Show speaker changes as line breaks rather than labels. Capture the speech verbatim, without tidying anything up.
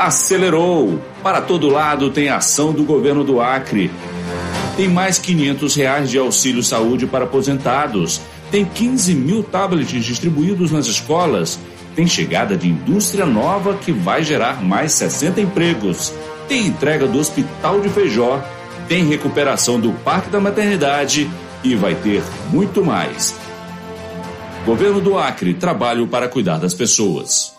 acelerou. Para todo lado tem ação do governo do Acre. Tem mais quinhentos reais de auxílio saúde para aposentados. Tem quinze mil tablets distribuídos nas escolas. Tem chegada de indústria nova que vai gerar mais sessenta empregos. Tem entrega do Hospital de Feijó. Tem recuperação do Parque da Maternidade e vai ter muito mais. Governo do Acre, trabalho para cuidar das pessoas.